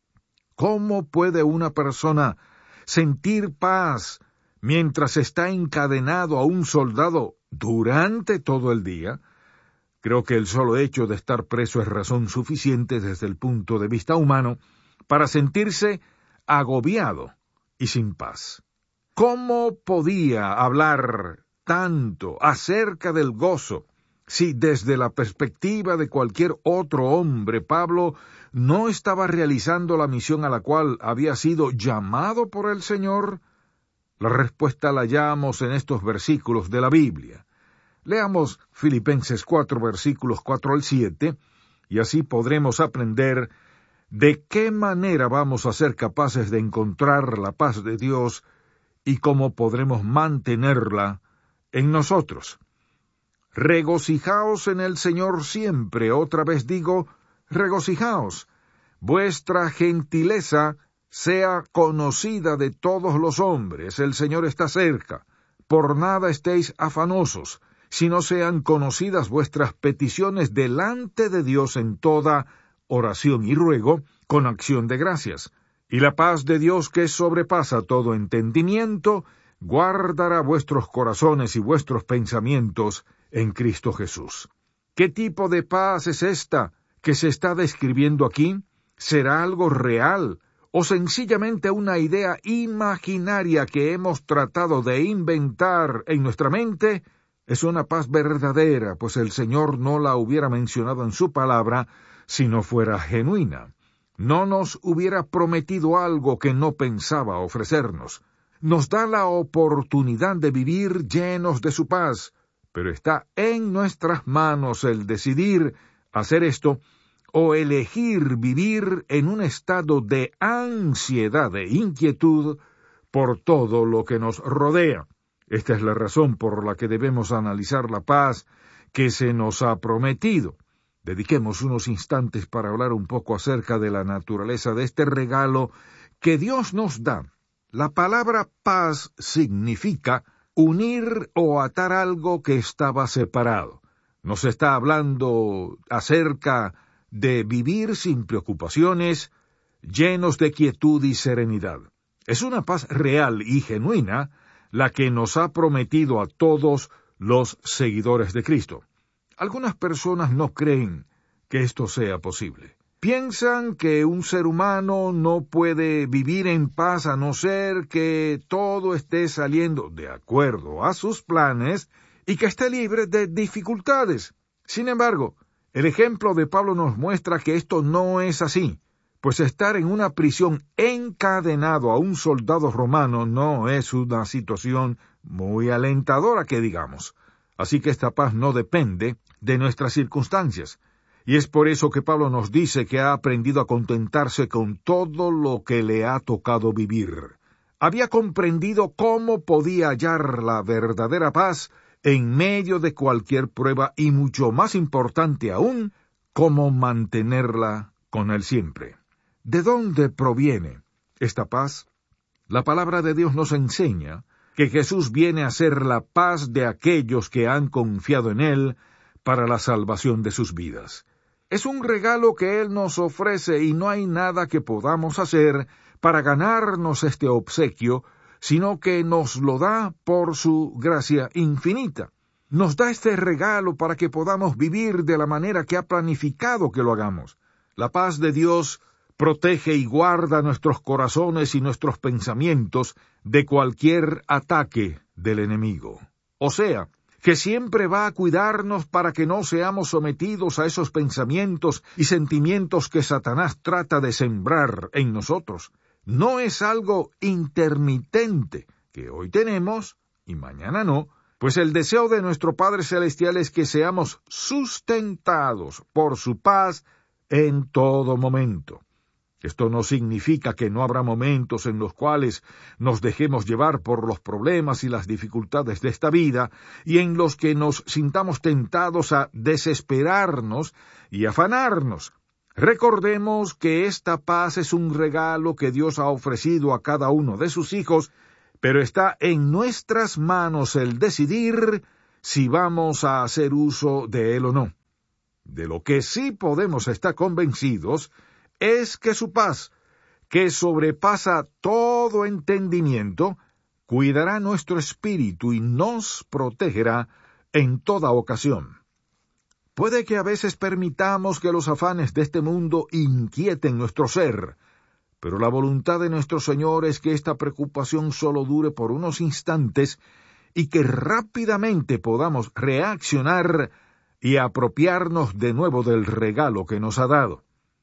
¿Cómo puede una persona sentir paz mientras está encadenado a un soldado durante todo el día? Creo que el solo hecho de estar preso es razón suficiente desde el punto de vista humano para sentirse agobiado y sin paz. ¿Cómo podía hablar tanto acerca del gozo si desde la perspectiva de cualquier otro hombre Pablo no estaba realizando la misión a la cual había sido llamado por el Señor? La respuesta la hallamos en estos versículos de la Biblia. Leamos Filipenses 4, versículos 4 al 7, y así podremos aprender de qué manera vamos a ser capaces de encontrar la paz de Dios y cómo podremos mantenerla en nosotros. Regocijaos en el Señor siempre, otra vez digo, regocijaos. Vuestra gentileza sea conocida de todos los hombres, el Señor está cerca. Por nada estéis afanosos, sino sean conocidas vuestras peticiones delante de Dios en toda oración y ruego, con acción de gracias. Y la paz de Dios, que sobrepasa todo entendimiento, guardará vuestros corazones y vuestros pensamientos en Cristo Jesús. ¿Qué tipo de paz es esta que se está describiendo aquí? ¿Será algo real o sencillamente una idea imaginaria que hemos tratado de inventar en nuestra mente? Es una paz verdadera, pues el Señor no la hubiera mencionado en su palabra si no fuera genuina. No nos hubiera prometido algo que no pensaba ofrecernos. Nos da la oportunidad de vivir llenos de su paz, pero está en nuestras manos el decidir hacer esto o elegir vivir en un estado de ansiedad e inquietud por todo lo que nos rodea. Esta es la razón por la que debemos analizar la paz que se nos ha prometido. Dediquemos unos instantes para hablar un poco acerca de la naturaleza de este regalo que Dios nos da. La palabra paz significa unir o atar algo que estaba separado. Nos está hablando acerca de vivir sin preocupaciones, llenos de quietud y serenidad. Es una paz real y genuina la que nos ha prometido a todos los seguidores de Cristo. Algunas personas no creen que esto sea posible. Piensan que un ser humano no puede vivir en paz a no ser que todo esté saliendo de acuerdo a sus planes y que esté libre de dificultades. Sin embargo, el ejemplo de Pablo nos muestra que esto no es así, pues estar en una prisión encadenado a un soldado romano no es una situación muy alentadora que digamos. Así que esta paz no depende de nuestras circunstancias. Y es por eso que Pablo nos dice que ha aprendido a contentarse con todo lo que le ha tocado vivir. Había comprendido cómo podía hallar la verdadera paz en medio de cualquier prueba y mucho más importante aún, cómo mantenerla con él siempre. ¿De dónde proviene esta paz? La palabra de Dios nos enseña que Jesús viene a ser la paz de aquellos que han confiado en Él para la salvación de sus vidas. Es un regalo que Él nos ofrece y no hay nada que podamos hacer para ganarnos este obsequio, sino que nos lo da por su gracia infinita. Nos da este regalo para que podamos vivir de la manera que ha planificado que lo hagamos. La paz de Dios protege y guarda nuestros corazones y nuestros pensamientos de cualquier ataque del enemigo. O sea, que siempre va a cuidarnos para que no seamos sometidos a esos pensamientos y sentimientos que Satanás trata de sembrar en nosotros. No es algo intermitente que hoy tenemos y mañana no, pues el deseo de nuestro Padre Celestial es que seamos sustentados por su paz en todo momento. Esto no significa que no habrá momentos en los cuales nos dejemos llevar por los problemas y las dificultades de esta vida y en los que nos sintamos tentados a desesperarnos y afanarnos. Recordemos que esta paz es un regalo que Dios ha ofrecido a cada uno de sus hijos, pero está en nuestras manos el decidir si vamos a hacer uso de él o no. De lo que sí podemos estar convencidos es que su paz, que sobrepasa todo entendimiento, cuidará nuestro espíritu y nos protegerá en toda ocasión. Puede que a veces permitamos que los afanes de este mundo inquieten nuestro ser, pero la voluntad de nuestro Señor es que esta preocupación solo dure por unos instantes y que rápidamente podamos reaccionar y apropiarnos de nuevo del regalo que nos ha dado.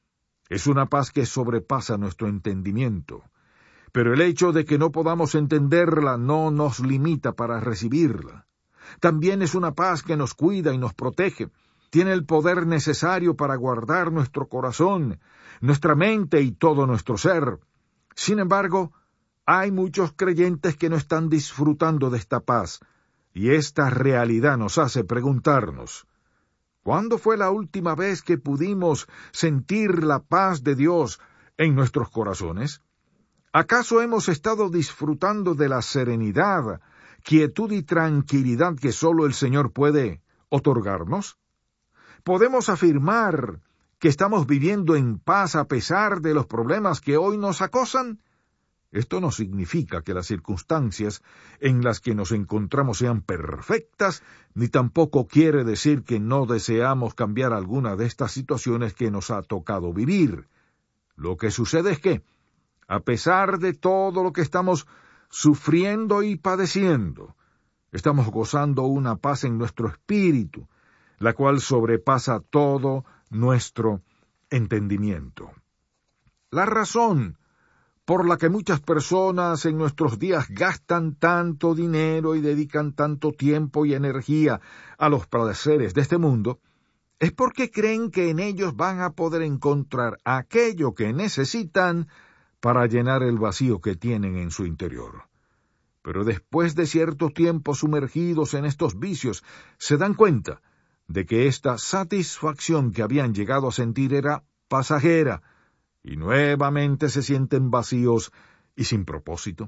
Es una paz que sobrepasa nuestro entendimiento, pero el hecho de que no podamos entenderla no nos limita para recibirla. También es una paz que nos cuida y nos protege. Tiene el poder necesario para guardar nuestro corazón, nuestra mente y todo nuestro ser. Sin embargo, hay muchos creyentes que no están disfrutando de esta paz, y esta realidad nos hace preguntarnos: ¿cuándo fue la última vez que pudimos sentir la paz de Dios en nuestros corazones? ¿Acaso hemos estado disfrutando de la serenidad, quietud y tranquilidad que solo el Señor puede otorgarnos? ¿Podemos afirmar que estamos viviendo en paz a pesar de los problemas que hoy nos acosan? Esto no significa que las circunstancias en las que nos encontramos sean perfectas, ni tampoco quiere decir que no deseamos cambiar alguna de estas situaciones que nos ha tocado vivir. Lo que sucede es que, a pesar de todo lo que estamos sufriendo y padeciendo, estamos gozando una paz en nuestro espíritu, la cual sobrepasa todo nuestro entendimiento. La razón por la que muchas personas en nuestros días gastan tanto dinero y dedican tanto tiempo y energía a los placeres de este mundo, es porque creen que en ellos van a poder encontrar aquello que necesitan para llenar el vacío que tienen en su interior. Pero después de cierto tiempo sumergidos en estos vicios, se dan cuenta de que esta satisfacción que habían llegado a sentir era pasajera, y nuevamente se sienten vacíos y sin propósito.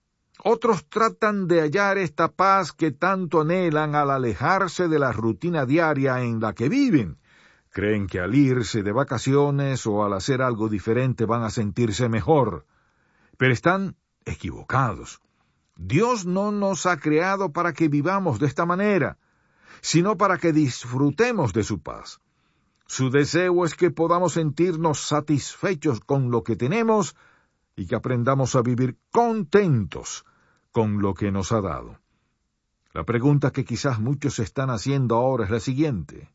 Otros tratan de hallar esta paz que tanto anhelan al alejarse de la rutina diaria en la que viven. Creen que al irse de vacaciones o al hacer algo diferente van a sentirse mejor. Pero están equivocados. Dios no nos ha creado para que vivamos de esta manera, sino para que disfrutemos de su paz. Su deseo es que podamos sentirnos satisfechos con lo que tenemos y que aprendamos a vivir contentos con lo que nos ha dado. La pregunta que quizás muchos están haciendo ahora es la siguiente: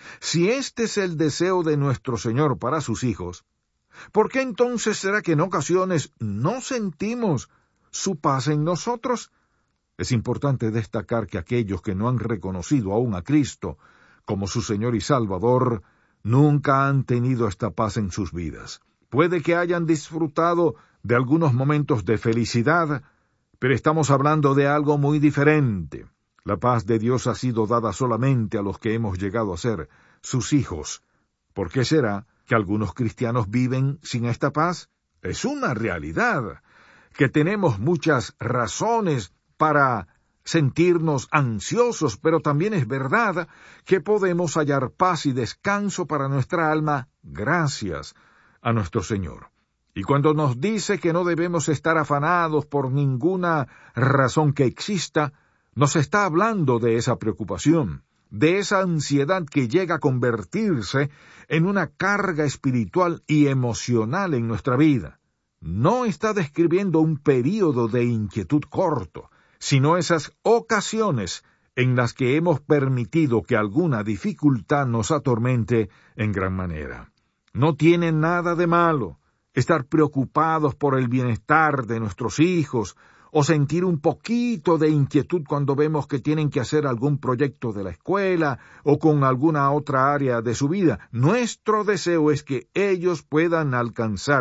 si este es el deseo de nuestro Señor para sus hijos, ¿por qué entonces será que en ocasiones no sentimos su paz en nosotros? Es importante destacar que aquellos que no han reconocido aún a Cristo como su Señor y Salvador nunca han tenido esta paz en sus vidas. Puede que hayan disfrutado de algunos momentos de felicidad, pero estamos hablando de algo muy diferente. La paz de Dios ha sido dada solamente a los que hemos llegado a ser sus hijos. ¿Por qué será que algunos cristianos viven sin esta paz? Es una realidad que tenemos muchas razones para sentirnos ansiosos, pero también es verdad que podemos hallar paz y descanso para nuestra alma gracias a nuestro Señor. Y cuando nos dice que no debemos estar afanados por ninguna razón que exista, nos está hablando de esa preocupación, de esa ansiedad que llega a convertirse en una carga espiritual y emocional en nuestra vida. No está describiendo un período de inquietud corto, sino esas ocasiones en las que hemos permitido que alguna dificultad nos atormente en gran manera. No tiene nada de malo estar preocupados por el bienestar de nuestros hijos o sentir un poquito de inquietud cuando vemos que tienen que hacer algún proyecto de la escuela o con alguna otra área de su vida. Nuestro deseo es que ellos puedan alcanzar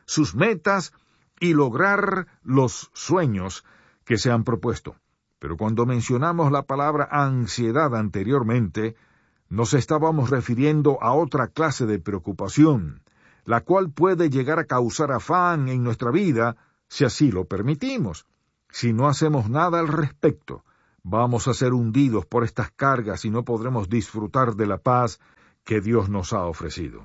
sus metas y lograr los sueños que se han propuesto. Pero cuando mencionamos la palabra ansiedad anteriormente, nos estábamos refiriendo a otra clase de preocupación, la cual puede llegar a causar afán en nuestra vida si así lo permitimos. Si no hacemos nada al respecto, vamos a ser hundidos por estas cargas y no podremos disfrutar de la paz que Dios nos ha ofrecido.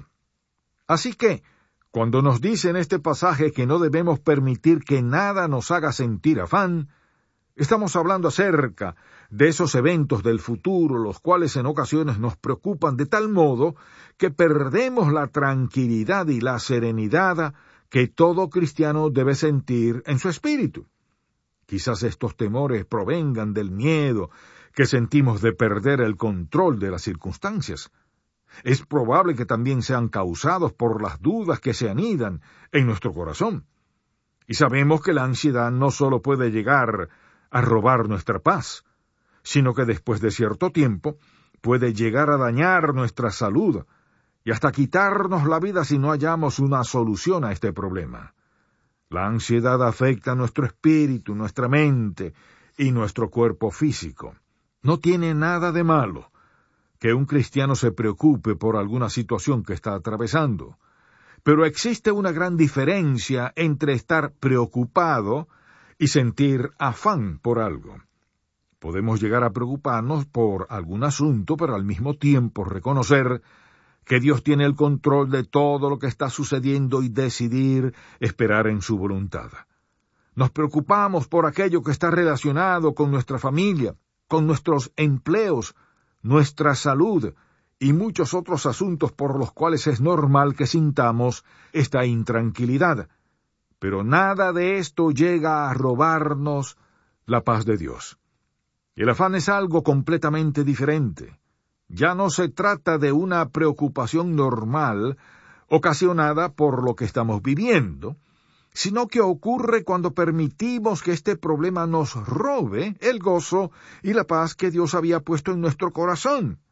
Así que, cuando nos dice en este pasaje que no debemos permitir que nada nos haga sentir afán, estamos hablando acerca de esos eventos del futuro, los cuales en ocasiones nos preocupan de tal modo que perdemos la tranquilidad y la serenidad que todo cristiano debe sentir en su espíritu. Quizás estos temores provengan del miedo que sentimos de perder el control de las circunstancias. Es probable que también sean causados por las dudas que se anidan en nuestro corazón. Y sabemos que la ansiedad no solo puede llegar a robar nuestra paz, sino que después de cierto tiempo puede llegar a dañar nuestra salud y hasta quitarnos la vida si no hallamos una solución a este problema. La ansiedad afecta nuestro espíritu, nuestra mente y nuestro cuerpo físico. No tiene nada de malo que un cristiano se preocupe por alguna situación que está atravesando, pero existe una gran diferencia entre estar preocupado y sentir afán por algo. Podemos llegar a preocuparnos por algún asunto, pero al mismo tiempo reconocer que Dios tiene el control de todo lo que está sucediendo y decidir esperar en su voluntad. Nos preocupamos por aquello que está relacionado con nuestra familia, con nuestros empleos, nuestra salud y muchos otros asuntos por los cuales es normal que sintamos esta intranquilidad. Pero nada de esto llega a robarnos la paz de Dios. El afán es algo completamente diferente. Ya no se trata de una preocupación normal ocasionada por lo que estamos viviendo, sino que ocurre cuando permitimos que este problema nos robe el gozo y la paz que Dios había puesto en nuestro corazón.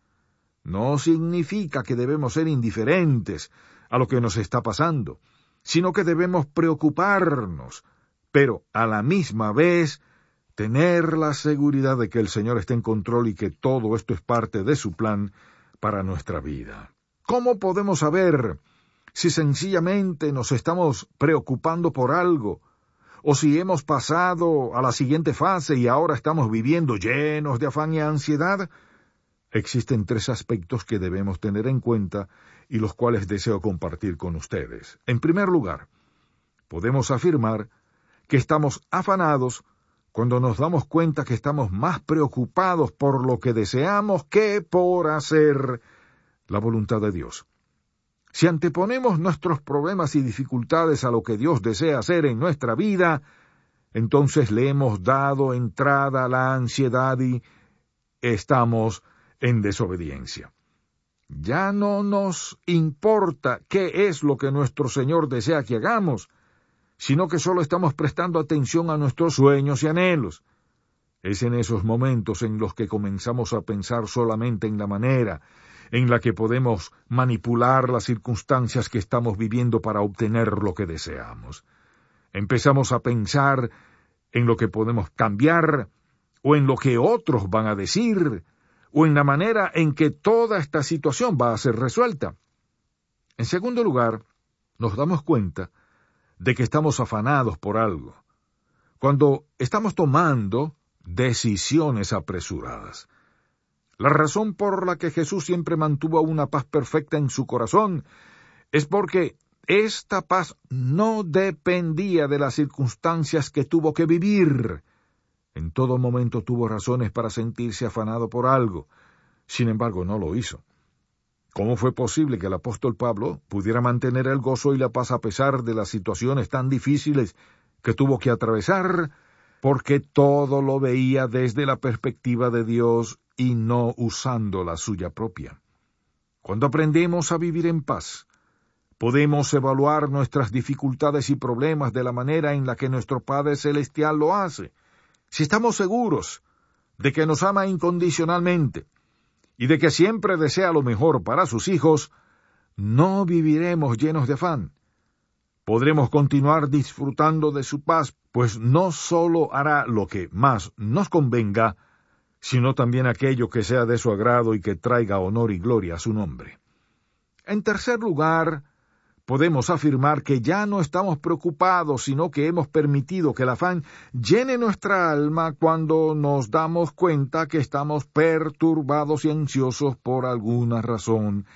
No significa que debemos ser indiferentes a lo que nos está pasando, sino que debemos preocuparnos, pero a la misma vez tener la seguridad de que el Señor está en control y que todo esto es parte de su plan para nuestra vida. ¿Cómo podemos saber si sencillamente nos estamos preocupando por algo, o si hemos pasado a la siguiente fase y ahora estamos viviendo llenos de afán y ansiedad? Existen 3 aspectos que debemos tener en cuenta y los cuales deseo compartir con ustedes. En primer lugar, podemos afirmar que estamos afanados cuando nos damos cuenta que estamos más preocupados por lo que deseamos que por hacer la voluntad de Dios. Si anteponemos nuestros problemas y dificultades a lo que Dios desea hacer en nuestra vida, entonces le hemos dado entrada a la ansiedad y estamos en desobediencia. Ya no nos importa qué es lo que nuestro Señor desea que hagamos, sino que solo estamos prestando atención a nuestros sueños y anhelos. Es en esos momentos en los que comenzamos a pensar solamente en la manera en la que podemos manipular las circunstancias que estamos viviendo para obtener lo que deseamos. Empezamos a pensar en lo que podemos cambiar, o en lo que otros van a decir, o en la manera en que toda esta situación va a ser resuelta. En segundo lugar, nos damos cuenta de que estamos afanados por algo, cuando estamos tomando decisiones apresuradas. La razón por la que Jesús siempre mantuvo una paz perfecta en su corazón es porque esta paz no dependía de las circunstancias que tuvo que vivir. En todo momento tuvo razones para sentirse afanado por algo, sin embargo no lo hizo. ¿Cómo fue posible que el apóstol Pablo pudiera mantener el gozo y la paz a pesar de las situaciones tan difíciles que tuvo que atravesar? Porque todo lo veía desde la perspectiva de Dios y no usando la suya propia. Cuando aprendemos a vivir en paz, podemos evaluar nuestras dificultades y problemas de la manera en la que nuestro Padre Celestial lo hace. Si estamos seguros de que nos ama incondicionalmente y de que siempre desea lo mejor para sus hijos, no viviremos llenos de afán. Podremos continuar disfrutando de su paz, pues no sólo hará lo que más nos convenga, sino también aquello que sea de su agrado y que traiga honor y gloria a su nombre. En tercer lugar, podemos afirmar que ya no estamos preocupados, sino que hemos permitido que el afán llene nuestra alma cuando nos damos cuenta que estamos perturbados y ansiosos por alguna razón,